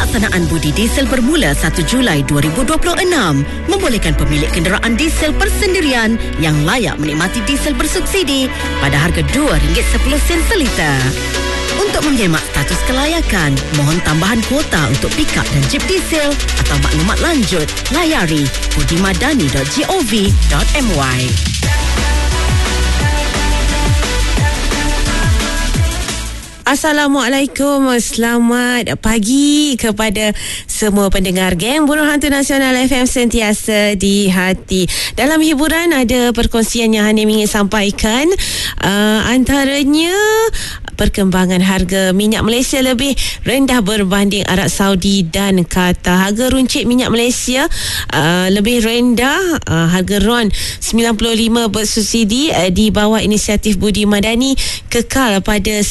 pelaksanaan budi diesel bermula 1 Julai 2026 membolehkan pemilik kenderaan diesel persendirian yang layak menikmati diesel bersubsidi pada harga RM2.10 seliter. Untuk menyemak status kelayakan, mohon tambahan kuota untuk pick-up dan jeep diesel atau maklumat lanjut, layari budimadani.gov.my. Assalamualaikum, selamat pagi kepada semua pendengar Geng Buruh Hantu Nasional FM sentiasa di hati. Dalam hiburan ada perkongsian yang Hanim ingin sampaikan, antaranya perkembangan harga minyak Malaysia lebih rendah berbanding Arab Saudi dan Qatar. Harga runcit minyak Malaysia lebih rendah, harga RON 95 bersubsidi di bawah inisiatif Budi Madani kekal pada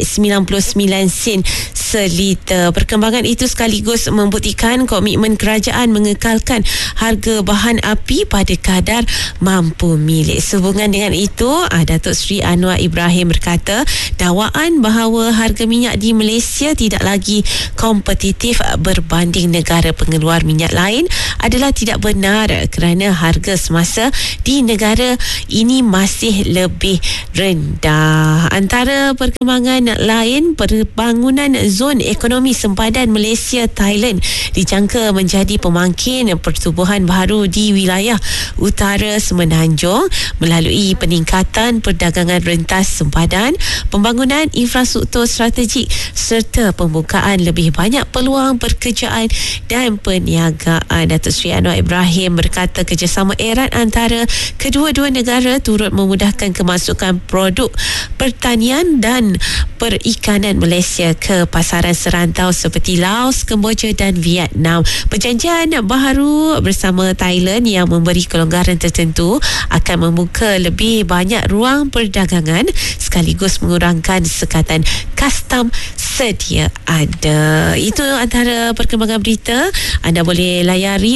RM1.99 seliter. Perkembangan itu sekaligus membuktikan komitmen kerajaan mengekalkan harga bahan api pada kadar mampu milik. Sehubungan dengan itu, Datuk Seri Anwar Ibrahim berkata, dakwaan bahawa harga minyak di Malaysia tidak lagi kompetitif berbanding negara pengeluar minyak lain adalah tidak benar kerana harga semasa di negara ini masih lebih rendah. Antara perkembangan lain, pembangunan zon ekonomi sempadan Malaysia-Thailand dijangka menjadi pemangkin pertubuhan baru di wilayah utara Semenanjung melalui peningkatan perdagangan rentas sempadan, pembangunan infrastruktur strategik serta pembukaan lebih banyak peluang pekerjaan dan perniagaan. Datuk Seri Anwar Ibrahim berkata kerjasama erat antara kedua-dua negara turut memudahkan kemasukan produk pertanian dan perikanan Malaysia ke pasaran serantau seperti Laos, Kemboja dan Vietnam. Perjanjian baharu bersama Thailand yang memberi kelonggaran tertentu akan membuka lebih banyak ruang perdagangan sekaligus mengurangkan sekatan custom sedia ada. Itu antara perkembangan berita. Anda boleh layari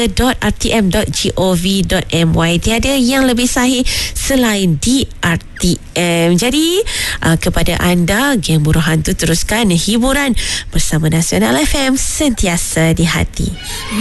berita.rtm.gov.my. Tiada yang lebih sahih selain di RTM. Jadi kepada anda Geng Buruh Hantu, teruskan hiburan bersama Nasional FM sentiasa di hati.